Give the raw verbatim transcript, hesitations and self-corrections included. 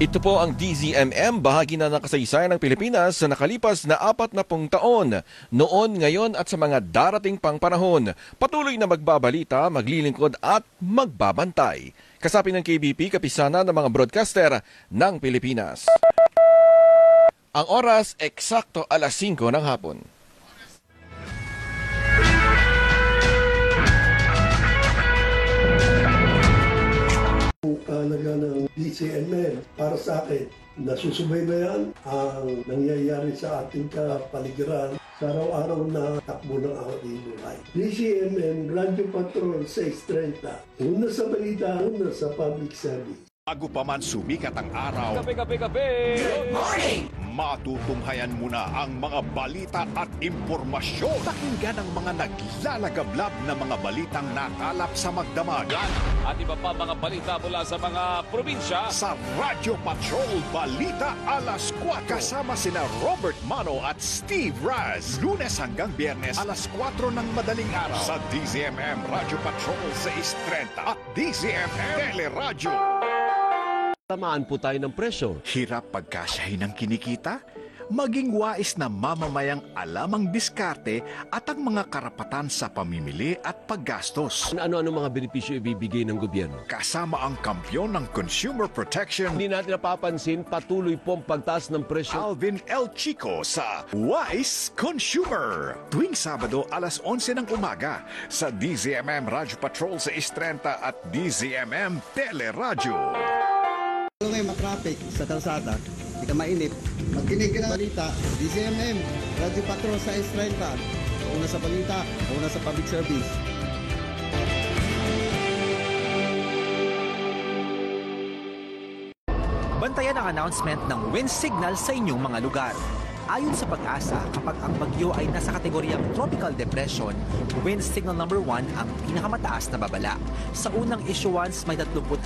Ito po ang D Z M M, bahagi na ng kasaysayan ng Pilipinas sa nakalipas na apat na pung taon. Noon, ngayon at sa mga darating pang panahon, patuloy na magbabalita, maglilingkod at magbabantay. Kasapi ng K B P, kapisana ng mga broadcaster ng Pilipinas. Ang oras, eksakto alas singko ng hapon. Kahalaga ng D Z M M para sa akin, nasusubaybayan ang nangyayari sa ating kapaligiran sa araw-araw na takbo ng ating buhay. D Z M M Radio Patrol six thirty, una sa balita, una sa public service. Bago pa man sumikat ang araw, Kape, kape, kape! good morning! Matutunghayan muna ang mga balita at impormasyon. Pakinggan ang mga naglalagablab na mga balitang nakalap sa magdamagan. At iba pa mga balita mula sa mga probinsya. Sa Radio Patrol Balita Alas kwatro. Kasama sina Robert Mano at Steve Raz. Lunes hanggang Biyernes alas kwatro ng madaling araw. Sa D Z M M Radio Patrol six thirty at D Z M M Teleradyo. Tamaan po tayo ng presyo. Hirap pagkasyahin ng kinikita? Maging wais na mamamayang alamang diskarte at ang mga karapatan sa pamimili at paggastos. Ano-ano mga benepisyo ibibigay ng gobyerno? Kasama ang kampyon ng consumer protection, Hindi natin napapansin, patuloy po ang pagtaas ng presyo. Alvin L. Chico sa Wise Consumer. Tuwing Sabado, alas onse ng umaga sa D Z M M Radio Patrol sa Istrenta at D Z M M Teleradyo. Kung may matraffic sa kalsada, hindi ka mainip, magkinig ka ng balita, D Z M M, Radio Patrol sa S thirty, una sa balita, una sa public service. Bantayan ang announcement ng wind signal sa inyong mga lugar. Ayon sa Pag-asa, kapag ang bagyo ay nasa kategoryang tropical depression, wind signal number one ang pinakamataas na babala. Sa unang issuance, may tatlong